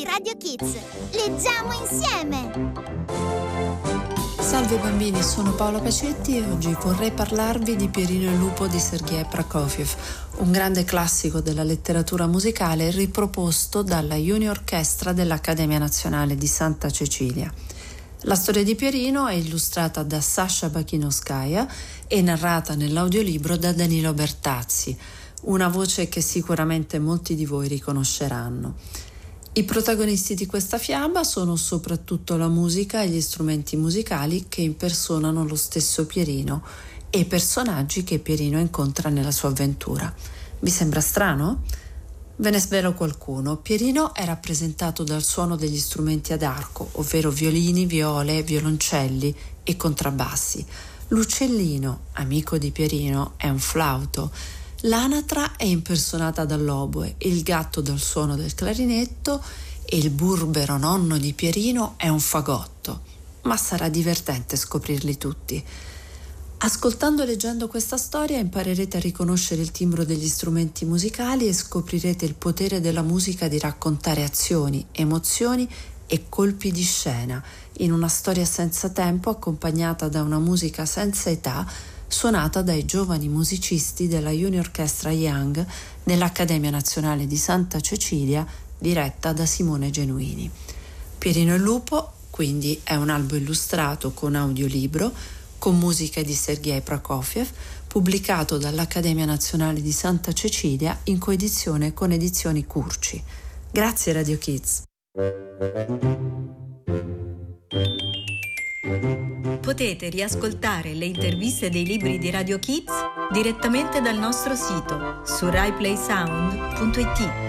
Radio Kids. Leggiamo insieme! Salve bambini, sono Paola Pacetti e oggi vorrei parlarvi di Pierino il lupo di Sergej Prokofiev, un grande classico della letteratura musicale riproposto dalla Junior Orchestra dell'Accademia Nazionale di Santa Cecilia. La storia di Pierino è illustrata da Sasha Bakinovskaya e narrata nell'audiolibro da Danilo Bertazzi, una voce che sicuramente molti di voi riconosceranno. I protagonisti di questa fiaba sono soprattutto la musica e gli strumenti musicali che impersonano lo stesso Pierino e i personaggi che Pierino incontra nella sua avventura. Vi sembra strano? Ve ne svelo qualcuno. Pierino è rappresentato dal suono degli strumenti ad arco, ovvero violini, viole, violoncelli e contrabbassi. L'uccellino, amico di Pierino, è un flauto. L'anatra è impersonata dall'oboe, il gatto dal suono del clarinetto e il burbero nonno di Pierino è un fagotto. Ma sarà divertente scoprirli tutti. Ascoltando e leggendo questa storia imparerete a riconoscere il timbro degli strumenti musicali e scoprirete il potere della musica di raccontare azioni, emozioni e colpi di scena in una storia senza tempo accompagnata da una musica senza età suonata dai giovani musicisti della Junior Orchestra Young nell'Accademia Nazionale di Santa Cecilia, diretta da Simone Genuini. Pierino il lupo, quindi, è un albo illustrato con audiolibro, con musica di Sergej Prokofiev, pubblicato dall'Accademia Nazionale di Santa Cecilia in coedizione con Edizioni Curci. Grazie Radio Kids. Potete riascoltare le interviste dei libri di Radio Kids direttamente dal nostro sito su RaiPlaySound.it.